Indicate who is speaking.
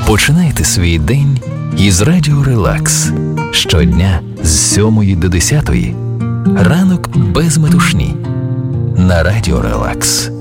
Speaker 1: Починайте свій день із Радіо Релакс. Щодня з 7 до 10. Ранок без метушні. На Радіо Релакс.